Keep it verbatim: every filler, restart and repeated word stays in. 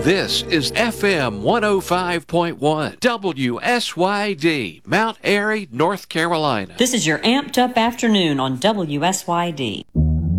This is F M one oh five point one, W S Y D, Mount Airy, North Carolina. This is your amped up afternoon on W S Y D.